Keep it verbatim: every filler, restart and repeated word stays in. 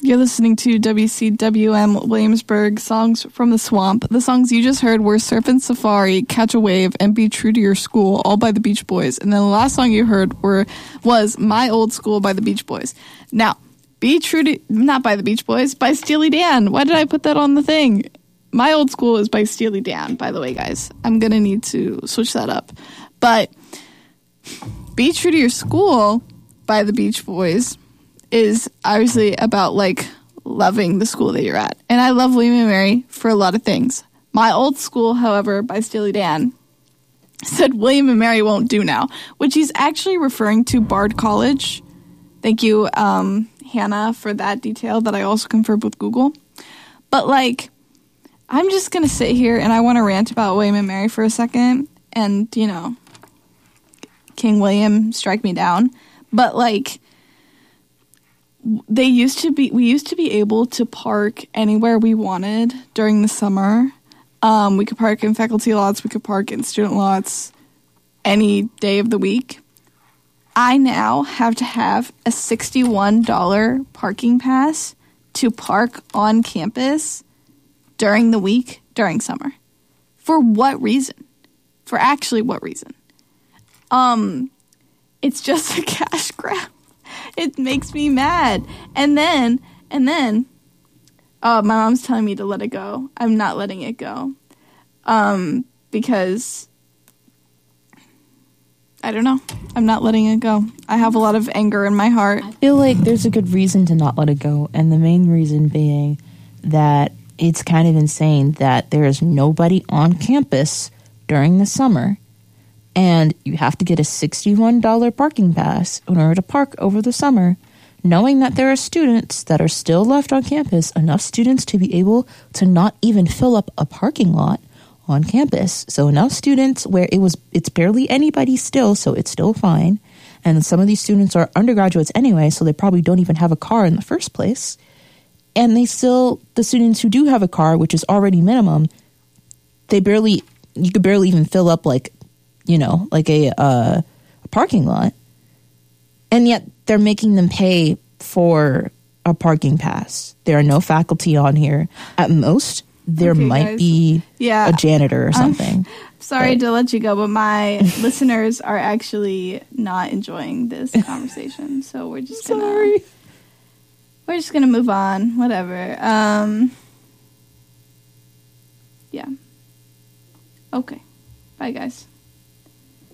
You're listening to W C W M Williamsburg, Songs from the Swamp. The songs you just heard were Surf and Safari, Catch a Wave, and Be True to Your School, all by the Beach Boys. And then the last song you heard were was My Old School by the Beach Boys. Now, Be True to... Not by the Beach Boys, by Steely Dan. Why did I put that on the thing? My Old School is by Steely Dan, by the way, guys. I'm going to need to switch that up. But Be True to Your School by the Beach Boys is obviously about, like, loving the school that you're at. And I love William and Mary for a lot of things. My Old School, however, by Steely Dan, said William and Mary won't do now, which he's actually referring to Bard College. Thank you, um, Hannah, for that detail that I also confirmed with Google. But, like... I'm just going to sit here and I want to rant about William and Mary for a second and, you know, King William, strike me down. But, like, they used to be, we used to be able to park anywhere we wanted during the summer. Um, we could park in faculty lots, we could park in student lots any day of the week. I now have to have a sixty-one dollars parking pass to park on campus during the week, during summer. For what reason? For actually what reason? Um, it's just a cash grab. It makes me mad. And then, and then, uh, my mom's telling me to let it go. I'm not letting it go. Um, because, I don't know. I'm not letting it go. I have a lot of anger in my heart. I feel like there's a good reason to not let it go. And the main reason being that it's kind of insane that there is nobody on campus during the summer, and you have to get a sixty-one dollars parking pass in order to park over the summer, knowing that there are students that are still left on campus, enough students to be able to not even fill up a parking lot on campus. So enough students where it was it's barely anybody still, so it's still fine. And some of these students are undergraduates anyway, so they probably don't even have a car in the first place. And they still, the students who do have a car, which is already minimum, they barely, you could barely even fill up like, you know, like a, uh, a parking lot. And yet they're making them pay for a parking pass. There are no faculty on here. At most, there okay, might guys. be yeah. a janitor or something. I'm sorry but. to let you go, but my listeners are actually not enjoying this conversation. So we're just going to... We're just going to move on. Whatever. Um, yeah. Okay. Bye, guys.